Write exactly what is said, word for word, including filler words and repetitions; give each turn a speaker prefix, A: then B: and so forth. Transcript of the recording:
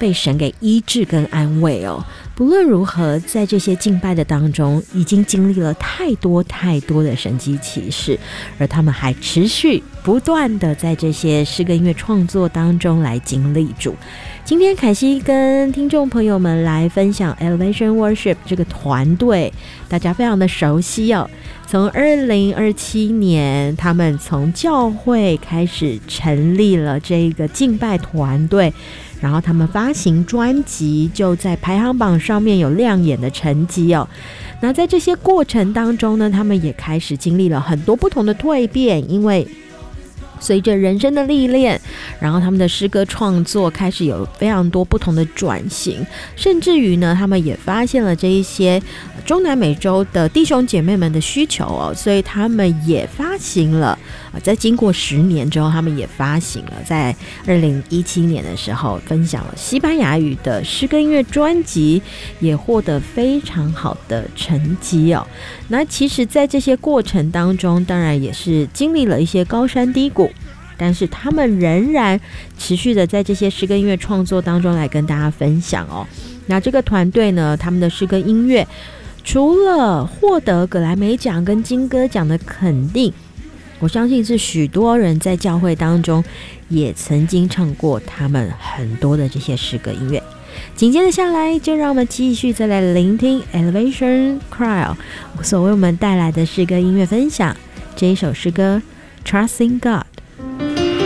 A: 被神给医治跟安慰哦。不论如何，在这些敬拜的当中，已经经历了太多太多的神迹奇事，而他们还持续不断的在这些诗歌音乐创作当中来经历主。今天凯西跟听众朋友们来分享 Elevation Worship 这个团队，大家非常的熟悉哦。从二零二七年，他们从教会开始成立了这个敬拜团队，然后他们发行专辑，就在排行榜上面有亮眼的成绩哦。那在这些过程当中呢，他们也开始经历了很多不同的蜕变，因为随着人生的历练，然后他们的诗歌创作开始有非常多不同的转型，甚至于呢，他们也发现了这一些中南美洲的弟兄姐妹们的需求哦，所以他们也发行了，在经过十年之后，他们也发行了，在二零一七年的时候分享了西班牙语的诗歌音乐专辑，也获得非常好的成绩哦。那其实在这些过程当中，当然也是经历了一些高山低谷，但是他们仍然持续的在这些诗歌音乐创作当中来跟大家分享哦。那这个团队呢，他们的诗歌音乐除了获得葛莱美奖跟金歌奖的肯定，我相信是许多人在教会当中也曾经唱过他们很多的这些诗歌音乐。紧接着下来，就让我们继续再来聆听 Elevation Choir 所为我们带来的诗歌音乐分享。这一首诗歌 Trusting God。